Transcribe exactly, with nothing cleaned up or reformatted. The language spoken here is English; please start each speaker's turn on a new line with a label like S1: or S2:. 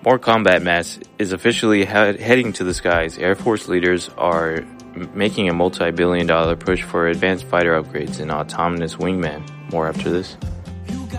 S1: More combat mass is officially he- heading to the skies. Air Force leaders are m- making a multi-billion dollar push for advanced fighter upgrades and autonomous wingman. More after this.